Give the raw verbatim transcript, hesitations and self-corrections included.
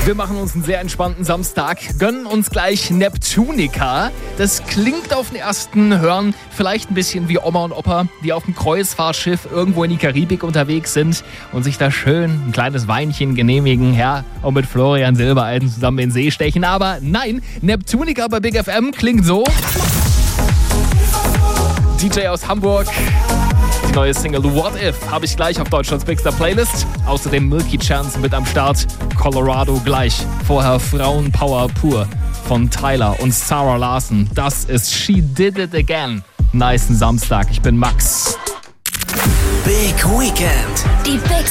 Wir machen uns einen sehr entspannten Samstag, gönnen uns gleich Neptunica. Das klingt auf den ersten Hören vielleicht ein bisschen wie Oma und Opa, die auf dem Kreuzfahrtschiff irgendwo in die Karibik unterwegs sind und sich da schön ein kleines Weinchen genehmigen, ja, und mit Florian Silbereisen zusammen in den See stechen. Aber nein, Neptunica bei Big F M klingt so. D J aus Hamburg. Die neue Single What If habe ich gleich auf Deutschlands Bigster Playlist. Außerdem Milky Chance mit am Start. Colorado gleich. Vorher Frauenpower pur von Tyler und Sarah Larson. Das ist She Did It Again. Nicen Samstag. Ich bin Max. Big Weekend. Die Big